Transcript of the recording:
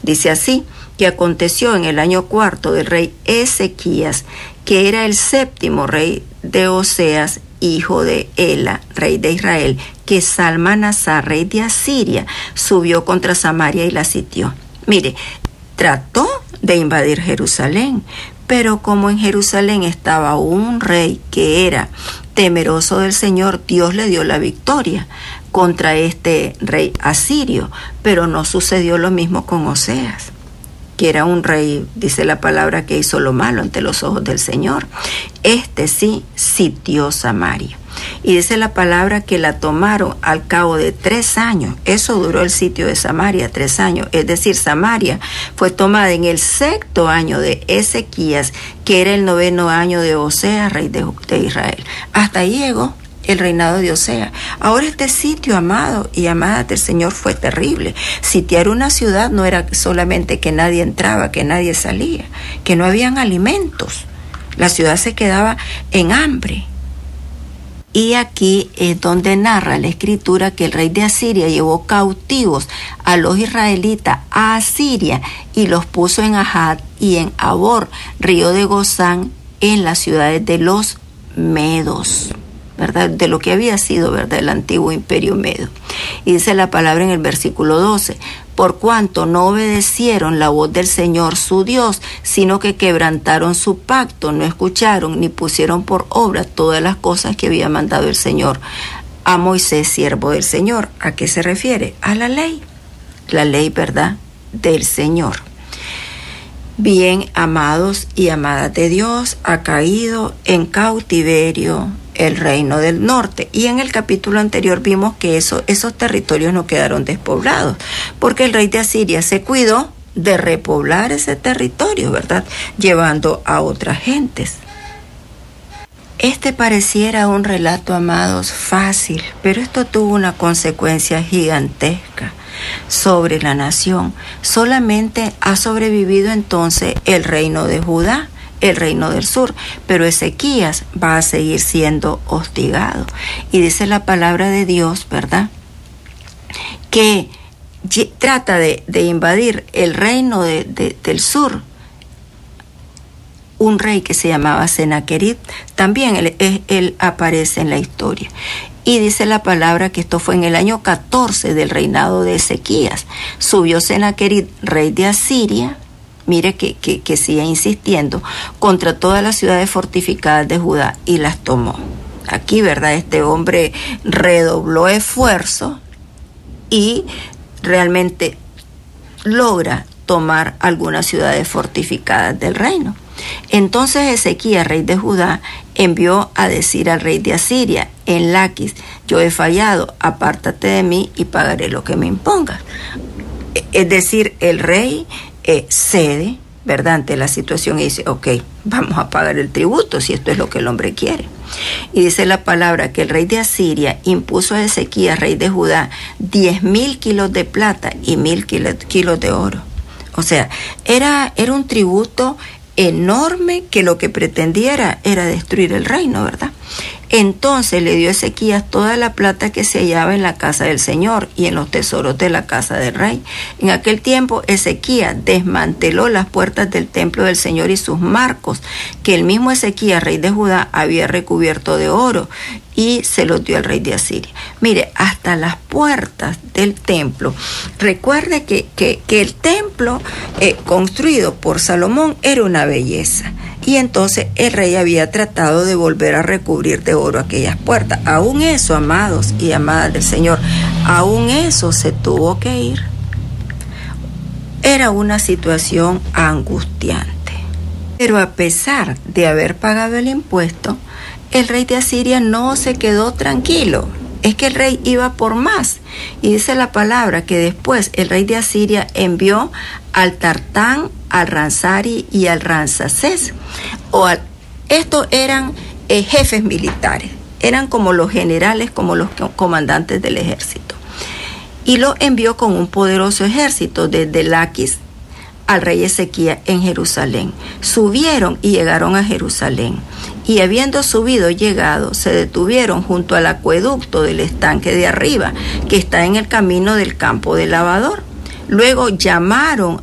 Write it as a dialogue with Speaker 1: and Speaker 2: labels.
Speaker 1: Dice así, que aconteció en el año 4 del rey Ezequías, que era el 7º rey de Oseas, hijo de Ela, rey de Israel, que Salmanasar, rey de Asiria, subió contra Samaria y la sitió. Mire, trató de invadir Jerusalén, pero como en Jerusalén estaba un rey que era temeroso del Señor, Dios le dio la victoria contra este rey asirio, pero no sucedió lo mismo con Oseas, que era un rey, dice la palabra, que hizo lo malo ante los ojos del Señor. Este sí sitió Samaria. Y dice la palabra que la tomaron al cabo de 3 años. Eso duró el sitio de Samaria, 3 años. Es decir, Samaria fue tomada en el 6º año de Ezequías, que era el 9º año de Oseas, rey de Israel. Hasta ahí llegó el reinado de Oseas. Ahora este sitio, amado y amadas del Señor, fue terrible. Sitiar una ciudad no era solamente que nadie entraba, que nadie salía, que no habían alimentos. La ciudad se quedaba en hambre. Y aquí es donde narra la escritura que el rey de Asiria llevó cautivos a los israelitas a Asiria y los puso en Ajad y en Abor, río de Gozán, en las ciudades de los medos, ¿verdad? De lo que había sido, ¿verdad?, el antiguo imperio medo. Y dice la palabra en el versículo 12, por cuanto no obedecieron la voz del Señor su Dios, sino que quebrantaron su pacto, no escucharon ni pusieron por obra todas las cosas que había mandado el Señor a Moisés, siervo del Señor. ¿A qué se refiere? A la ley, ¿verdad?, del Señor. Bien, amados y amadas de Dios, ha caído en cautiverio el reino del norte. Y en el capítulo anterior vimos que esos territorios no quedaron despoblados, porque el rey de Asiria se cuidó de repoblar ese territorio, ¿verdad?, llevando a otras gentes. Este pareciera un relato, amados, fácil, pero esto tuvo una consecuencia gigantesca sobre la nación. Solamente ha sobrevivido entonces el reino de Judá, el reino del sur, pero Ezequías va a seguir siendo hostigado. Y dice la palabra de Dios, ¿verdad?, que trata de invadir el reino del sur, un rey que se llamaba Senaquerib. También él aparece en la historia. Y dice la palabra que esto fue en el año 14 del reinado de Ezequías. Subió Senaquerib, rey de Asiria, mire que sigue insistiendo, contra todas las ciudades fortificadas de Judá y las tomó. Aquí, ¿verdad?, este hombre redobló esfuerzo y realmente logra tomar algunas ciudades fortificadas del reino. Entonces Ezequías, rey de Judá, envió a decir al rey de Asiria en Laquis, yo he fallado, apártate de mí y pagaré lo que me impongas. Es decir, el rey cede, ¿verdad?, ante la situación y dice, ok, vamos a pagar el tributo si esto es lo que el hombre quiere. Y dice la palabra que el rey de Asiria impuso a Ezequías, rey de Judá, 10,000 kilos de plata y 1,000 kilos de oro. O sea, era un tributo enorme que lo que pretendiera era destruir el reino, ¿verdad? Entonces le dio a Ezequías toda la plata que se hallaba en la casa del Señor y en los tesoros de la casa del rey. En aquel tiempo Ezequías desmanteló las puertas del templo del Señor y sus marcos, que el mismo Ezequías, rey de Judá, había recubierto de oro, y se los dio al rey de Asiria. Mire, hasta las puertas del templo. Recuerde que el templo construido por Salomón era una belleza. Y entonces el rey había tratado de volver a recubrir de oro aquellas puertas. Aún eso, amados y amadas del Señor, aún eso se tuvo que ir. Era una situación angustiante. Pero a pesar de haber pagado el impuesto, el rey de Asiria no se quedó tranquilo. Es que el rey iba por más. Y dice la palabra que después el rey de Asiria envió al Tartán, al Ransari y al Ransacés. Estos eran jefes militares. Eran como los generales, como los comandantes del ejército. Y lo envió con un poderoso ejército desde Laquis al rey Ezequías en Jerusalén. Subieron y llegaron a Jerusalén. Y habiendo subido y llegado, se detuvieron junto al acueducto del estanque de arriba, que está en el camino del campo del lavador. Luego llamaron